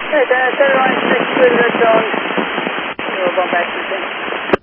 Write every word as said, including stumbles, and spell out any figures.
Yeah, turn right, next to the dawn. You're one back to